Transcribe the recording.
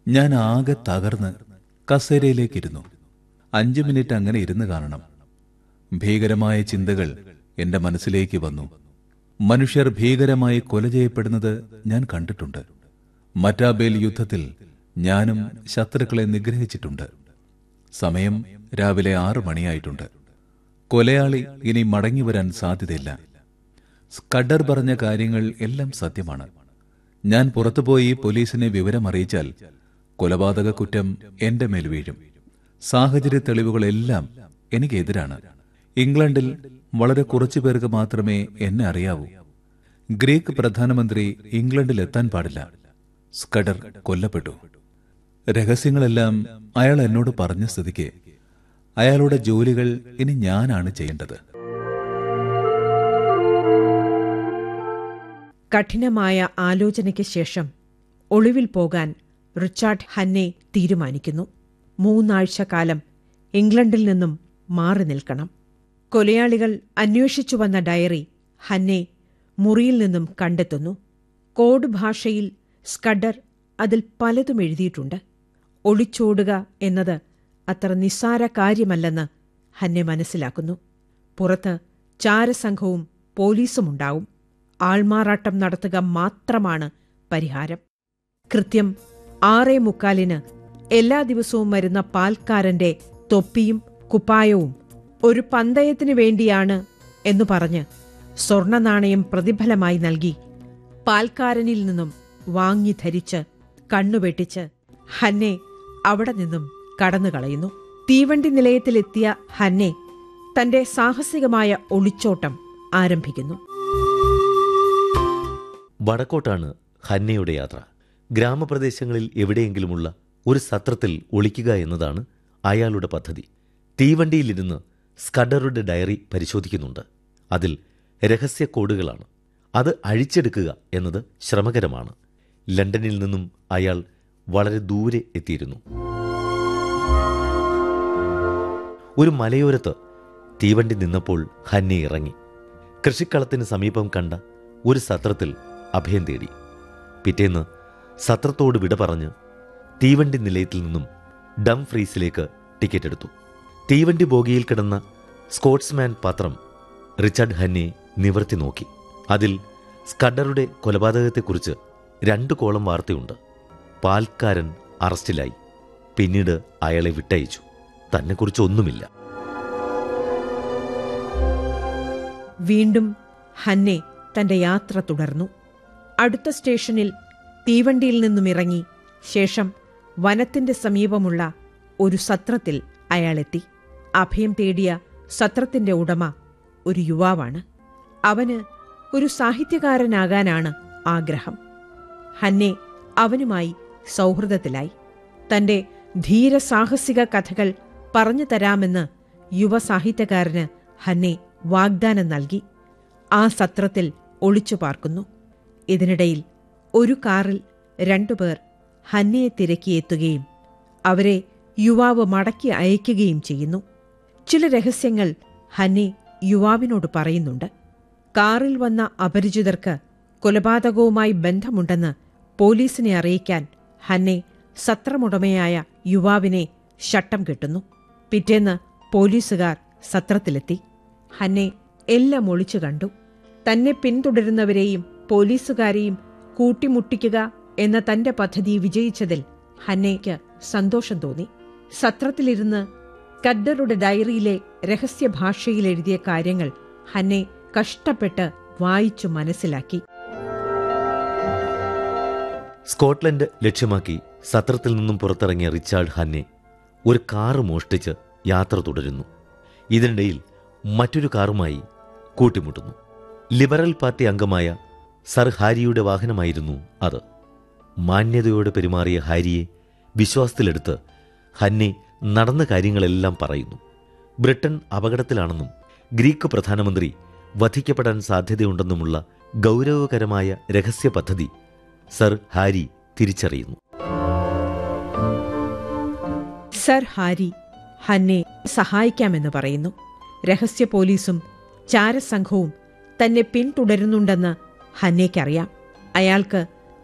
ഞാൻ ആകെ തകർന്ന് കസേരയിലേക്കിരുന്നു. 5 മിനിറ്റ് അങ്ങനെ ഇരുന്ന് കാണണം. ഭീകരമായ ചിന്തകൾ എന്റെ മനസ്സിലേക്ക് വന്നു. മനുഷ്യർ ഭീകരമായി കൊല ചെയ്യപ്പെടുന്നത് ഞാൻ കണ്ടിട്ടുണ്ട്. മറ്റാബേൽ യുദ്ധത്തിൽ ഞാനും ശത്രുക്കളെ നിഗ്രഹിച്ചിട്ടുണ്ട്. സമയം രാവിലെ 6 മണിയായിട്ടുണ്ട്. കൊലയാളി ഇനി മടങ്ങിവരാൻ സാധ്യതയില്ല. സ്കഡർ പറഞ്ഞ കാര്യങ്ങൾ എല്ലാം സത്യമാണ്. ഞാൻ പുറത്തുപോയി പോലീസിനെ വിവരമറിയിച്ചാൽ കൊലപാതക കുറ്റം എന്റെ മേൽ വീഴും. സാഹചര്യ തെളിവുകളെല്ലാം എനിക്കെതിരാണ്. ഇംഗ്ലണ്ടിൽ വളരെ കുറച്ചു പേർക്ക് മാത്രമേ എന്നെ അറിയാവൂ. ഗ്രീക്ക് പ്രധാനമന്ത്രി ഇംഗ്ലണ്ടിൽ എത്താൻ പാടില്ല. സ്കഡർ കൊല്ലപ്പെട്ടു. രഹസ്യങ്ങളെല്ലാം അയാൾ എന്നോട് പറഞ്ഞ സ്ഥിതിക്ക് അയാളുടെ ജോലികൾ ഇനി ഞാനാണ് ചെയ്യേണ്ടത്. കഠിനമായ ആലോചനയ്ക്ക് ശേഷം ഒളിവിൽ പോകാൻ റിച്ചാർഡ് ഹന്നെ തീരുമാനിക്കുന്നു. 3 ആഴ്ച കാലം ഇംഗ്ലണ്ടിൽ നിന്നും മാറി നിൽക്കണം. കൊലയാളികൾ അന്വേഷിച്ചു വന്ന ഡയറി ഹന്നെ മുറിയിൽ നിന്നും കണ്ടെത്തുന്നു. കോഡ് ഭാഷയിൽ സ്കഡർ അതിൽ പലതും എഴുതിയിട്ടുണ്ട്. ഒളിച്ചോടുക എന്നത് അത്ര നിസ്സാര കാര്യമല്ലെന്ന് ഹന്നെ മനസ്സിലാക്കുന്നു. പുറത്ത് ചാരസംഘവും പോലീസുമുണ്ടാവും. ആൾമാറാട്ടം നടത്തുക മാത്രമാണ് പരിഹാരം. കൃത്യം 6:45 എല്ലാ ദിവസവും വരുന്ന പാൽക്കാരന്റെ തൊപ്പിയും കുപ്പായവും ഒരു പന്തയത്തിനു വേണ്ടിയാണ് എന്നു പറഞ്ഞ് സ്വർണ നാണയം പ്രതിഫലമായി നൽകി പാൽക്കാരനിൽ നിന്നും വാങ്ങി ധരിച്ച് കണ്ണുവെട്ടിച്ച് ഹന്നെ അവിടെ നിന്നും കടന്നുകളയുന്നു. തീവണ്ടി നിലയത്തിലെത്തിയ ഹന്നെ തന്റെ സാഹസികമായ ഒളിച്ചോട്ടം ആരംഭിക്കുന്നു. വടക്കോട്ടാണ് ഹന്നയുടെ യാത്ര. ഗ്രാമപ്രദേശങ്ങളിൽ എവിടെയെങ്കിലുമുള്ള ഒരു സത്രത്തിൽ ഒളിക്കുക എന്നതാണ് അയാളുടെ പദ്ധതി. തീവണ്ടിയിലിരുന്ന് സ്കഡറുടെ ഡയറി പരിശോധിക്കുന്നുണ്ട്. അതിൽ രഹസ്യ കോഡുകളാണ്. അത് അഴിച്ചെടുക്കുക എന്നത് ശ്രമകരമാണ്. ലണ്ടനിൽ നിന്നും അയാൾ വളരെ ദൂരെ എത്തിയിരുന്നു. ഒരു മലയോരത്ത് തീവണ്ടി നിന്നപ്പോൾ ഹന്നെ ഇറങ്ങി. കൃഷിക്കളത്തിന് സമീപം കണ്ട ഒരു സത്രത്തിൽ അഭയം തേടി. പിറ്റേന്ന് സത്രത്തോട് വിട പറഞ്ഞ് തീവണ്ടി നിലയത്തിൽ നിന്നും ഡംഫ്രീസിലേക്ക് ടിക്കറ്റ് എടുത്തു. തീവണ്ടി ബോഗിയിൽ കിടന്ന സ്കോട്ട്സ്മാൻ പത്രം റിച്ചാർഡ് ഹന്നെ നിവർത്തി നോക്കി. അതിൽ സ്കഡറുടെ കൊലപാതകത്തെക്കുറിച്ച് 2 കോളം വാർത്തയുണ്ട്. പാൽക്കാരൻ അറസ്റ്റിലായി. പിന്നീട് അയാളെ വിട്ടയച്ചു. തന്നെക്കുറിച്ച് ഒന്നുമില്ല. വീണ്ടും ഹന്നെ തന്റെ യാത്ര തുടർന്നു. അടുത്ത സ്റ്റേഷനിൽ തീവണ്ടിയിൽ നിന്നും ഇറങ്ങി ശേഷം വനത്തിന്റെ സമീപമുള്ള ഒരു സത്രത്തിൽ അയാളെത്തി. അഭയം തേടിയ സത്രത്തിന്റെ ഉടമ ഒരു യുവാവാണ്. അവന് ഒരു സാഹിത്യകാരനാകാനാണ് ആഗ്രഹം. ഹന്നെ അവനുമായി സൗഹൃദത്തിലായി. തന്റെ ധീരസാഹസിക കഥകൾ പറഞ്ഞു തരാമെന്ന് യുവസാഹിത്യകാരന് ഹന്നെ വാഗ്ദാനം നൽകി. ആ സത്രത്തിൽ ഒളിച്ചു പാർക്കുന്നു. ഇതിനിടയിൽ ഒരു കാറിൽ 2 പേർ ഹന്നയെ തിരക്കിയെത്തുകയും അവരെ യുവാവ് മടക്കി അയക്കുകയും ചെയ്യുന്നു. ചില രഹസ്യങ്ങൾ ഹന്നെ യുവാവിനോട് പറയുന്നുണ്ട്. കാറിൽ വന്ന അപരിചിതർക്ക് കൊലപാതകവുമായി ബന്ധമുണ്ടെന്ന് പോലീസിനെ അറിയിക്കാൻ ഹന്നെ സത്രമുടമയായ യുവാവിനെ ശട്ടം കെട്ടുന്നു. പിറ്റേന്ന് പോലീസുകാർ സത്രത്തിലെത്തി. ഹന്നെ എല്ലാം ഒളിച്ചു കണ്ടു. തന്നെ പിന്തുടരുന്നവരെയും പോലീസുകാരെയും കൂട്ടിമുട്ടിക്കുക എന്ന തന്റെ പദ്ധതി വിജയിച്ചതിൽ ഹന്നയ്ക്ക് സന്തോഷം തോന്നി. സത്രത്തിലിരുന്ന് സ്കഡറുടെ ഡയറിയിലെ രഹസ്യഭാഷയിൽ എഴുതിയ കാര്യങ്ങൾ ഹന്നെ കഷ്ടപ്പെട്ട് വായിച്ചു മനസ്സിലാക്കി. സ്കോട്ട്ലൻഡ് ലക്ഷ്യമാക്കി സത്രത്തിൽ നിന്നും പുറത്തിറങ്ങിയ റിച്ചാർഡ് ഹന്നെ ഒരു കാറ് മോഷ്ടിച്ച് യാത്ര തുടരുന്നു. ഇതിനിടയിൽ മറ്റൊരു കാറുമായി കൂട്ടിമുട്ടുന്നു. ലിബറൽ പാർട്ടി അംഗമായ സർ ഹാരിയുടെ വാഹനമായിരുന്നു അത്. മാന്യതയോടെ പെരുമാറിയ ഹാരിയെ വിശ്വാസത്തിലെടുത്ത് ഹന്നെ നടന്ന കാര്യങ്ങളെല്ലാം പറയുന്നു. ബ്രിട്ടൻ അപകടത്തിലാണെന്നും ഗ്രീക്ക് പ്രധാനമന്ത്രി വധിക്കപ്പെടാൻ സാധ്യതയുണ്ടെന്നുമുള്ള ഗൗരവകരമായ രഹസ്യ പദ്ധതി സർ ഹാരി തിരിച്ചറിയുന്നു. സർ ഹാരി ഹന്നെ സഹായിക്കാമെന്ന് പറയുന്നു. രഹസ്യ പോലീസും ചാരസംഘവും തന്നെ പിന്തുടരുന്നുണ്ടെന്ന് ഹന്നയ്ക്കറിയാം. അയാൾക്ക്